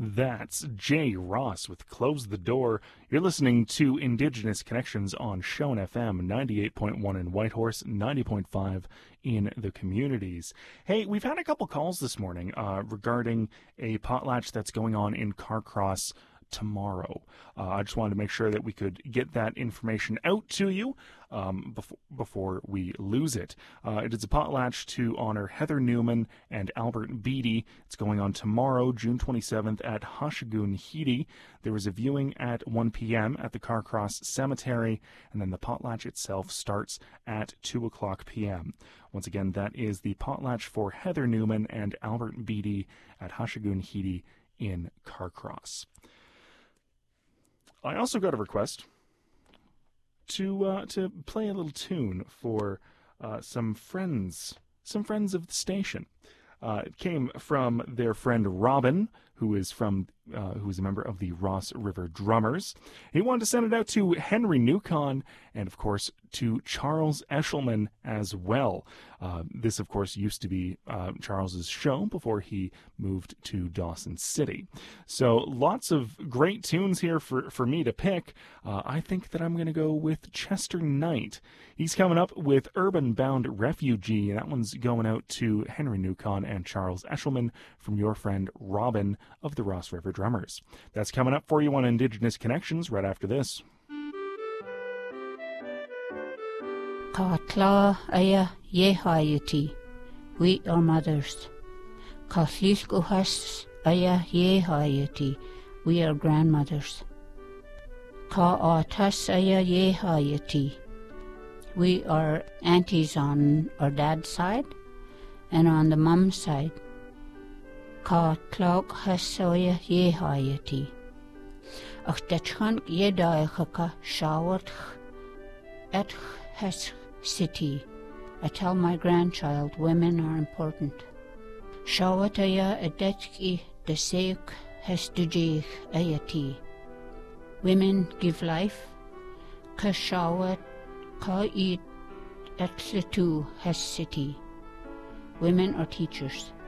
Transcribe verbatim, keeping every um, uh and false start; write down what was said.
That's Jay Ross with Close the Door. You're listening to Indigenous Connections on Shone F M, ninety-eight point one in Whitehorse, ninety point five in the communities. Hey, we've had a couple calls this morning uh, regarding a potlatch that's going on in Carcross tomorrow. Uh, I just wanted to make sure that we could get that information out to you um, before, before we lose it. Uh, it is a potlatch to honor Heather Newman and Albert Beatty. It's going on tomorrow, June twenty-seventh at Hashagoon-Heedy. There is a viewing at one p.m. at the Carcross Cemetery, and then the potlatch itself starts at two o'clock p.m. Once again, that is the potlatch for Heather Newman and Albert Beatty at Hashagoon-Heedy in Carcross. I also got a request to uh, to play a little tune for uh, some friends, some friends of the station. Uh, it came from their friend Robin, who is from uh, who is a member of the Ross River Drummers. He wanted to send it out to Henry Newcon and, of course, to Charles Eshelman as well. Uh, this, of course, used to be uh, Charles's show before he moved to Dawson City. So lots of great tunes here for, for me to pick. Uh, I think that I'm going to go with Chester Knight. He's coming up with Urban Bound Refugee, and that one's going out to Henry Newcon and Charles Eshelman from your friend Robin of the Ross River Drummers. That's coming up for you on Indigenous Connections right after this. Katla aya yehayati, we are mothers. Kathliskuhas aya yehayati, we are grandmothers. Ka atas aya yehayati, we are aunties on our dad's side and on the mum's side. Ka tlog hasoya yehayati. Ach detchan yedayachaka shawat et has city. I tell my grandchild women are important. Shawataya adetki deseuk hestujich ayati. Women give life. Ka shawat ka eat et litu has city. Women are teachers.